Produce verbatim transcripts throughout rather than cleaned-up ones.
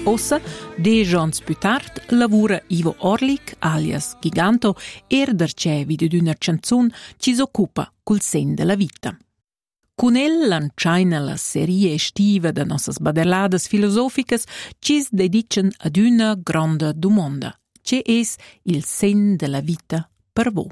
Ossa, dieci anni più tardi, lavora Ivo Orlik, alias Giganto, er darcè video d'una canzone ci si occupa col sen della vita. Con el lanciaina la serie estiva de nossas badeladas filosoficas ci si dedican ad una grande domanda, che es il sen della vita per voi.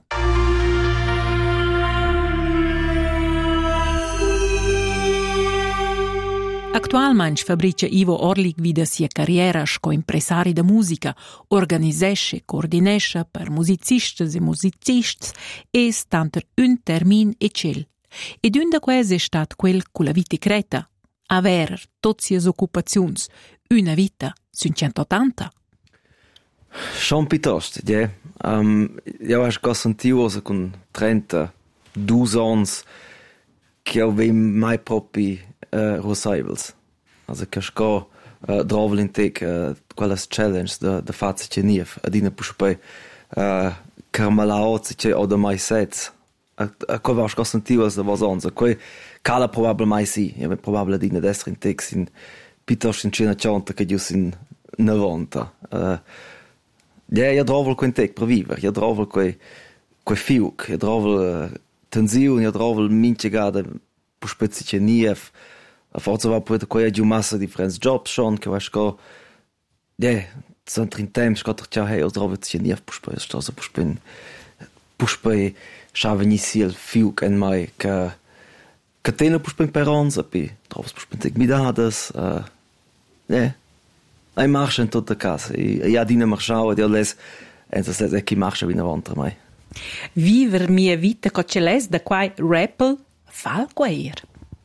Actualmente fabrica Ivo Orlik vida sia carriera sco impresari da musica, organisesce e coordinesce per musicistas e musicists e stanter un termin e cel. Ed un da quasi è stat quel con la vita creta, aver tutte le occupazioni, una vita su centottanta. Schon piuttosto, ja. Um, io ho già sentito con trentadue anni che avevo mai proprio uh, Rosaivels. Also che ho uh, dravel in tec uh, quelle challenge da da fazzi che nief adina puspei uh, carmalaozi che o da mai sets. A co va ho sentito da was onze. Coi cala probabile mai sì, io probabile adina destra in tec in piuttosto in cena chanta che gius in novanta. Uh, ja, io dravel con tec per vivere, io dravel coi coi fiuc, io dravel uh, tensione, io dravel minche gada puspezzi che nief. A forza va poi da giù massa differenti jobs schon, che vas go, ja, sempre in tempo, scotter ciao hey, os rovet sich nie puspei, stosa puspei, puspei, schave ni sil fiuk en mai, che che tena puspei per ons, api, trovas puspei tek midades, uh, ja, ein marsch in tutta casa, e ja dina marschau, ed io les, en sa ses ecchi marcha vina vantra mai. Viver mia vita co ce les da quai rappel, fal quair.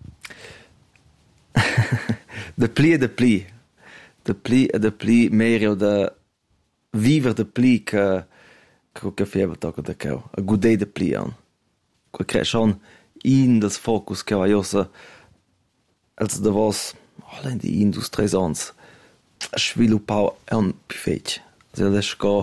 De pli e de pli. De pli e de pli merio de viver de pli che che che fievel tocca de che a gudei de pli an. Que crescon in das focus che aiosa als de vos alle die industrie ans sviluppau un pifech. Also das go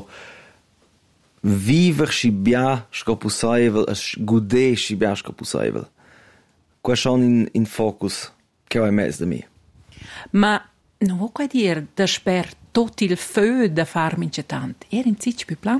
viver shibia sco possible as gudei shibia sco possible. Que schon in in focus che è mezzo di me. Ma non vuoi dire da sper tutto il feu da farmi incetant? Era in zitsch più plan?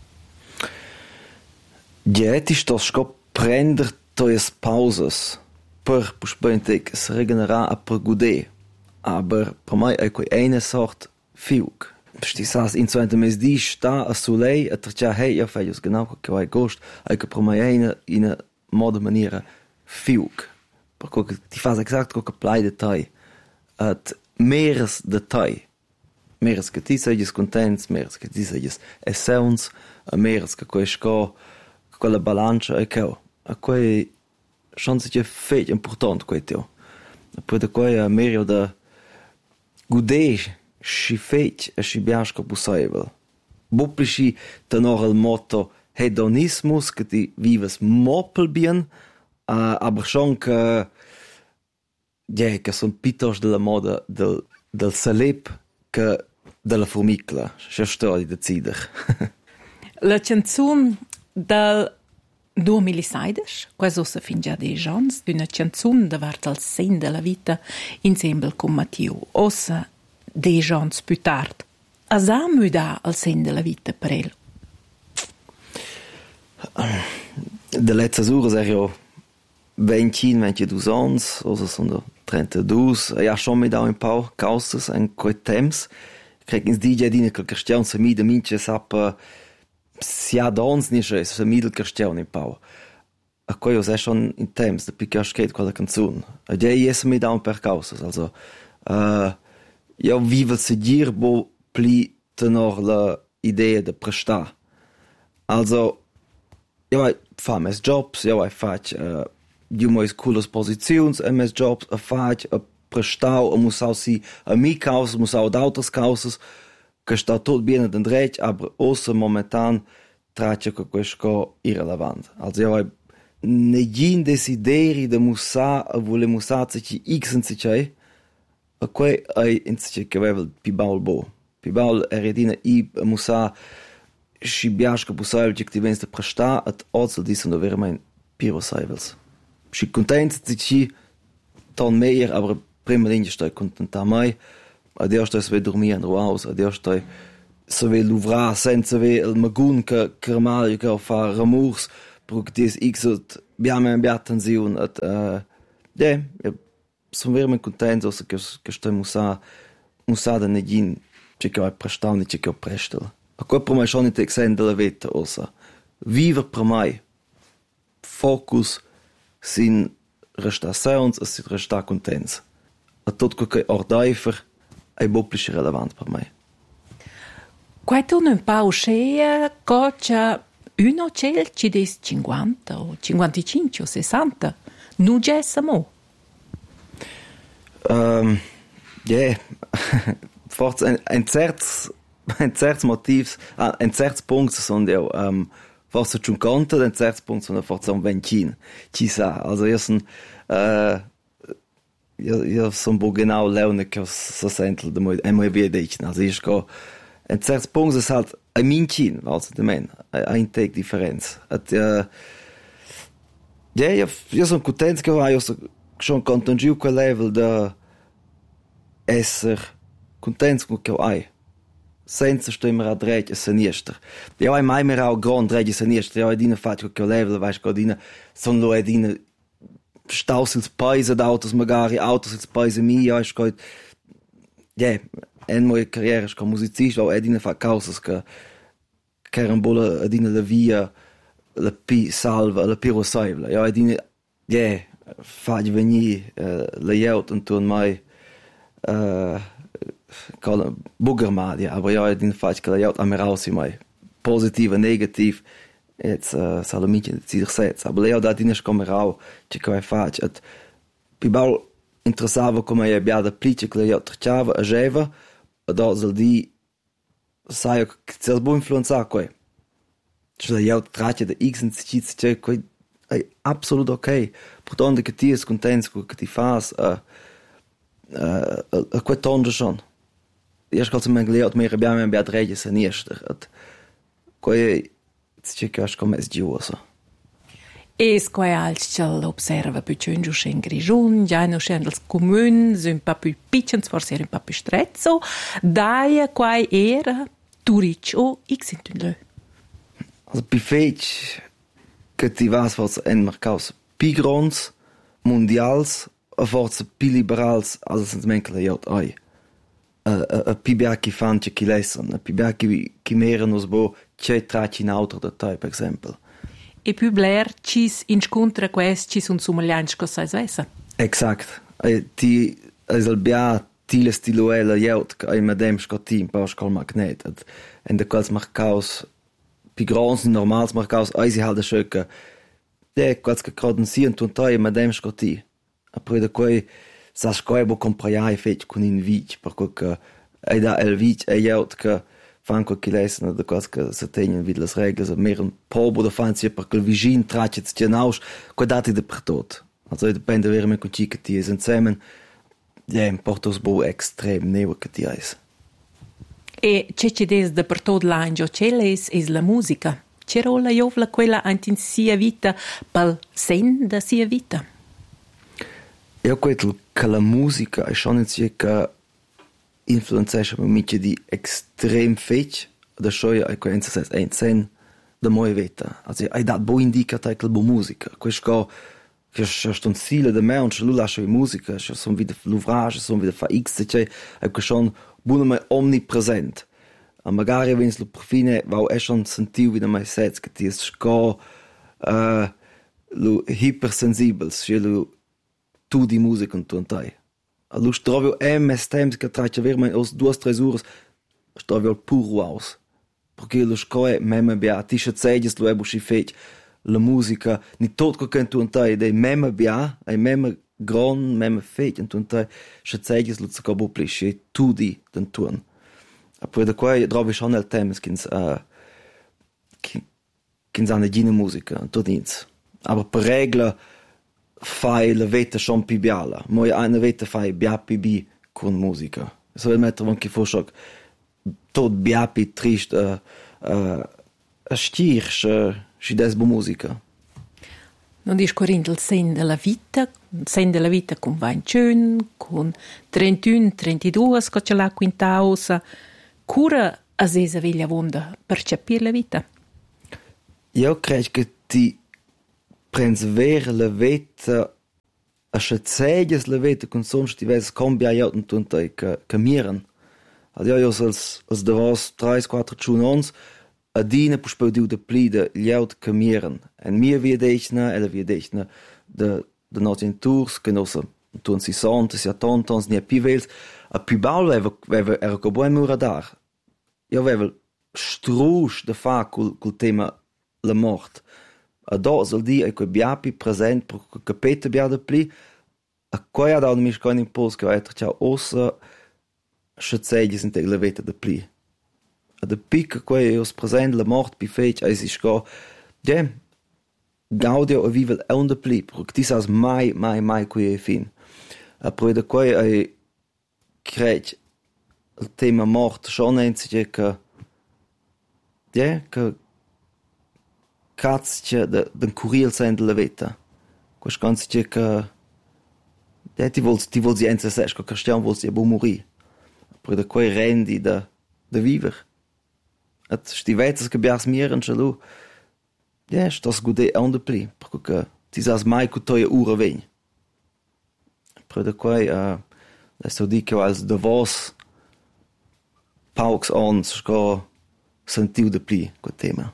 Ja, ti sto scop prender toies pauses per puspente es regenera a per gude. Aber per mai è quei eine sort fiuk. Sti sas in zweite mes di sta a sulei a trcia hey ja feios genau che vai gost, ai che per mai eine in a modo maniera fiuk. Perché ti fa exact co che plai detai at meres detai meres che ti sei contents meres che ti sei essence a meres che coi sco quella bilancia e che a quei chance che feit important quei teo poi da quei a merio da gude si feit e si biasco possible boppici da noch il motto hedonismus che ti vives moppel bien. Uh, aber schon che ja, che sono piuttosto della moda del, del salep che della formicla. C'è storia di decider. La canzone del duemilasedici, questo si fin già dei anni, una canzone davanti al sen della vita insieme con Matteo. Ossa dei anni più tardi. Asa muda al sen della vita per ele? De letzte ore er ja veintin, ventidue ans, also sono trentadue, ja schon mit auch ein paar Causes, ein quei temps, krieg ins D J dine che Cristian se mi de minche sappa sia dans nicht es, se mi del Cristian in pau. A quei os è schon in temps, de picca skate quella canzone. A ja es mit auch ein paar Causes, also uh, ja vive se dir bo pli tenor la idea de prestar. Also ja fa mes jobs, ja fac uh, io mais cooles posizions e mes jobs a fac a prestau a muss auch si a mi caus muss auch d'autres causes che sta tot bene den dret aber ossa momentan trace che questo irrelevant also ja negin desideri de musa a vole musace ci xen ci c'è a quei ai in ci che vevel pi baul bo pi baul eredina i musa si biasca possibile che ti venste presta at also dissen da mein piro saivels si content ci ci ton meier aber prima linje sta contenta mai Adesso stai sve dormire in house, adesso stai se ve luvrar senza ve il magun che carmaglio che fa ramurs, perché dis x abbiamo in attenzione at eh ja, sono veramente contento che che stai musa musa da negin che che prestano che che presto. A qua per me schon inte exende la vita osa. Viver per mai. Focus sin resta sounds e sin resta contents. A tot che ordaifer è boplisch relevant per mai. Quai tu non pa uscea cocia uno cel ci des cinquanta o cinquantacinque o sessanta. Nu gessa mo. Um, yeah. Forse ein, ein certs ein certs motivs, ah, ein certs punts sono io um, forse cinquanta, ein certs punts sono forse un ventin. Ci sa, also io sono uh, io, io sono bo genau leune che so sentel de moi einmal wie dich, also ich go ein certs punts ist halt ein mintin, also de men, ein tag differenz. At uh, ja, io, io sono contento che io sono schon contento quel level da esser contento con che hai. Senza stimmer a dreig e sinister. Ja, hai mai mehr auch grand dreig e sinister. Ja, dine fat che level, weißt du, dine son lo dine stausels paese d'autos magari autos als paese mi, ja, ich geht ja, en moje carrière come musicista, o dine fa causas che carambola dine la via la pi salva, la pi rosaibla. Ja, dine ja, fagli venire uh, la jaut intorno mai uh, Buggermadia, aber ja, den Fall, que la jaut am raus mai positiv und negativ, jetzt uh, Salomiti sich setzt, aber ja, da dinesh come rau, che che fac, et pibal interessava come ja bia da plice che la jaut trchava a jeva, da zal di sai che cel bu influenza coi. Che la jaut trace da x und sich che coi è absolut ok. Portanto che ti es contento che ti fas a a a quattonde schon. Erst als man gelernt mehr abbiamo in Beatrice sinister. At coi c'è che as come es giuoso. Es quai als chal observa più giù in Grigiun, già no scendels comun, un pa più piccens, forse un pa più strezzo, dai quai era turic o xintünlö. Also pi fech che ti vas was en marcaus pi grons mondials a forza pi liberals als ens menkele jot ai. A, a, a pi biachi fan che chi lesson, a pi biachi chi meren os bo c'è traci in auto da tai, per esempio. E più bler cis incontra quest cis un sumaglianch co sai svesa. Exakt. E ti es al bia tile stiluela jot che ai madem scotti in paus col magnet. En de quals marcaus pi grons normals marcaus ai si halt a schöcke. De quals che croden si und tai madem scotti. A poi de quei sa scoebo compraiai fetch con in vic, per quel che ai da el vic e jot che fan quel che lesen de quals che se tegnen vid las reglas, mer un pobo da fan si per quel vigin tracet genaus, quei dati de per tot. Also depende wer me con chi che ti es insieme. Ja, in Portos bo extrem neu che ti es. E c'è c'è des de per tot l'angio, c'è les es la musica. C'è rola jovla quella antin sia vita pal sen da sia vita. Io credo che la musica è schon in sé che influenzesce un mica di extrem fech, da schoia ai coenza ses ein sen da moja vita. Also ai dat bo indica che la musica. Questo che c'è sto stile da me, un ce lu lascia in musica, c'è son wieder l'ouvrage, son wieder fa x, c'è è che schon buoname omnipresent. A magari vens lo profine, va è schon sentiu wieder mai sets che ti è sco uh, lo hypersensibel, c'è lo tu di musica in tuontai. Allo strovio em stems che traccia verme os duas tres horas, strovio puro aus. Perché lo sco è meme bia, ti sceglies lo ebushi fech. La musica, ni tot co che tuontai, dei meme bia, ai meme gran, meme fech in tuontai, sceglies lo zucco bo plisce, tu di den tuon. A poi da qua trovi schon el temes kins uh, kins ane gine musica, tot ins. Aber per regla fai la veta schon pi biala. Moi eine veta fai biapi bi con musica. So il mettere anche forschock tot biapi trist uh, uh, a stirch uh, și des bu musica. Non discorrendo il sen della vita, il sen della vita con ventun, con trentuno, trentadue, che ce l'ha quinta ossa, cura a sesa veglia vonda per capire la vita? Io credo che ti prendi vera la vita, a scegliere la vita con sonst die Welt cambiare und und che cambiaren. Also io als als davos drei, quattro Junons a dina pu spaudiu de plida ljaut cambiaren. En mir wie deichna, ella wie deichna de de notin tours che nosa tun si sonte, si atontons, ni a pivels, a pibal veva veva era co buon muradar. Io veva strusch de fa cul cul tema la mort. A do sol di e quei biapi present per capete bia de pli a quei ha dau mis con impuls che etter ciao ossa schatzegis in la veta de pli. A de pic quei os present la mort bi feit ai si sco de gaudio a vivel on de pli per dis as mai mai mai quei fin. A pro de quei ai crech il tema mort schon enzige che de che Katzche de den Kurier sein de la veta. Quas ganze che ja ti vols ti vols enza ses che Christian vols ja bo morì. Per de quei rendi de de viver. At sti vetas che bias miren chalo. Ja, stas gude on de pli, perché ti sas mai cu toia ura ven. Per de quei uh, adesso dico als de vos pauks on sco sentiu de pli co tema.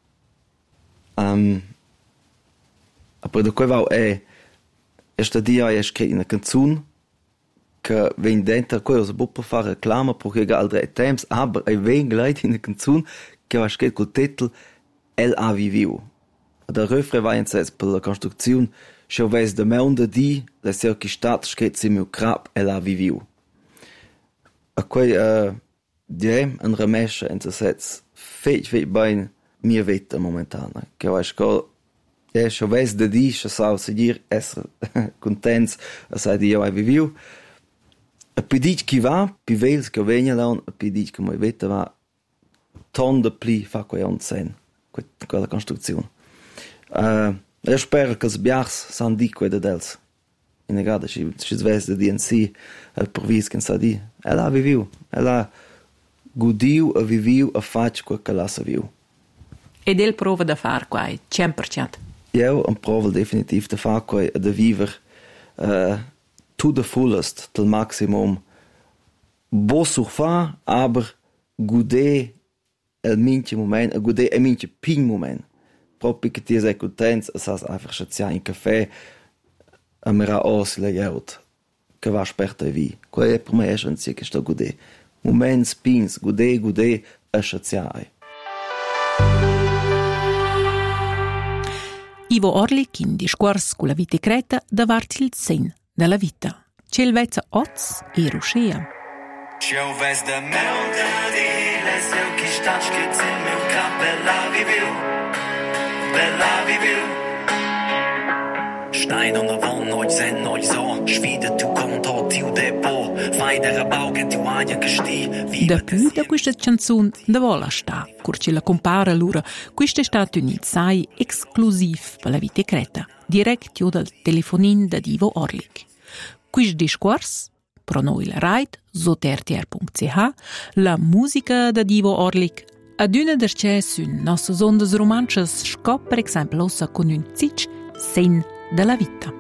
Um, aber da quei vau è esta dia è scritto una canzone che ven dentro quei os buppa fare reclama perché ga altre temps aber è ven gleit in una canzone che va scritto col titolo El ha viviu. Der refrain va in ses per la construzione scho ves de monde di la ser che stat scritto sim crap El ha viviu. A quei uh, die un remesce in ses feit feit bein mia vita momentana, che ho sco e scho ves de di scho sa seguir essere contents a sai di io hai viviu a pedit chi va pi vels che vegna la a pedit che moi vita va ton de pli fa quei on sen quella costruzione uh, io spero che sbiars san di quei de dels in egada ci ci ves de D N C al provis che sa di ela ha viviu ela gudiu a viviu a fac quel che la sa viu. Ed el prova da far quai, cent per cent. Io un prova definitiv da far quai da viver uh, to the fullest, til maximum. Bo surfa, aber gude el minche moment, a gude el minche pin moment. Proprio che ti sei contents, a sas einfach schazia in caffè, a mera os la jaut, che va sperta e vi. Quai è per me è schon che sto gude. Moments pins, gude, gude, a schazia ai. Ivo Orlik in discors con la vita creta davanti il sen della vita. C'è il vezza oz e ruscia. C'è un vezza da melda di lesio chi sta scritto in mio cap bella viviu, bella viviu. Stein und a von euch sen euch so, schwide tu conto tiu depo, fai der bau che tu aia che sti. Da più da questa canzone da vola sta, curci la compara l'ura, questa è stata un'insight esclusiv per la vita creta, diretto dal telefonin da Ivo Orlik. Questo discorso, pro noi la ride, sotertier punto c h, la musica da Ivo Orlik, ad una derce su nostre onde romances scop, per esempio, con un zic sen della vita.